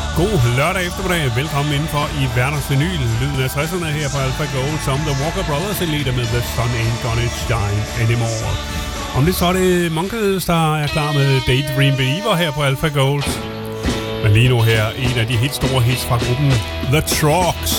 God lørdag eftermiddag. Velkommen indenfor i Hverdagsvinyl. Lyden af 60'erne her på Alpha Gold, som The Walker Brothers leader med The Sun Ain't Gonna Shine Anymore. Om det så er det Monkeys, der er klar med Daydream Believer her på Alpha Gold. Men lige nu her, en af de helt store hits fra gruppen The Trucks.